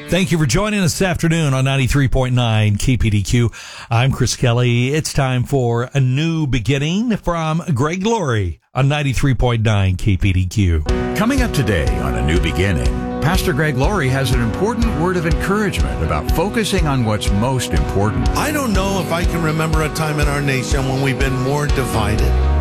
Thank you for joining us this afternoon on 93.9 KPDQ. I'm Chris Kelly. It's time for a new beginning from Greg Laurie on 93.9 KPDQ. Coming up today on A New Beginning, Pastor Greg Laurie has an important word of encouragement about focusing on what's most important. I don't know if I can remember a time in our nation when we've been more divided.